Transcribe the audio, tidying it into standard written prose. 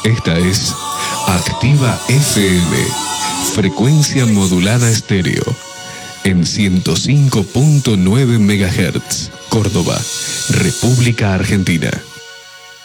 Esta es Activa FM, frecuencia modulada estéreo, en 105.9 MHz, Córdoba, República Argentina.